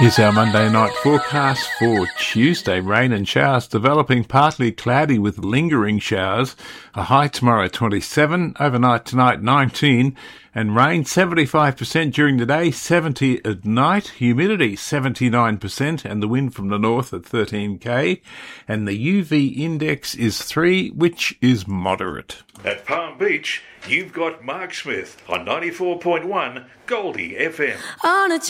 Here's our Monday night forecast for Tuesday. Rain and showers developing, partly cloudy with lingering showers. A high tomorrow 27, overnight tonight 19, and rain 75% during the day, 70 at night. Humidity 79%, and the wind from the north at 13 km. And the UV index is 3, which is moderate. At Palm Beach, you've got Mark Smith on 94.1 Goldie FM.